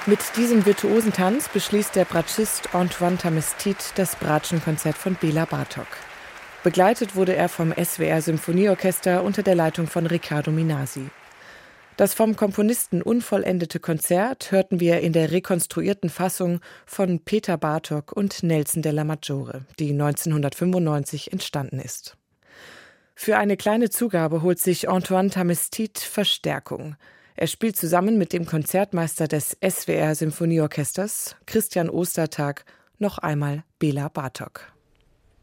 Mit diesem virtuosen Tanz beschließt der Bratschist Antoine Tamestit das Bratschenkonzert von Béla Bartók. Begleitet wurde er vom SWR Symphonieorchester unter der Leitung von Riccardo Minasi. Das vom Komponisten unvollendete Konzert hörten wir in der rekonstruierten Fassung von Peter Bartók und Nelson Della Maggiore, die 1995 entstanden ist. Für eine kleine Zugabe holt sich Antoine Tamestit Verstärkung. Er spielt zusammen mit dem Konzertmeister des SWR Symphonieorchesters, Christian Ostertag, noch einmal Béla Bartók.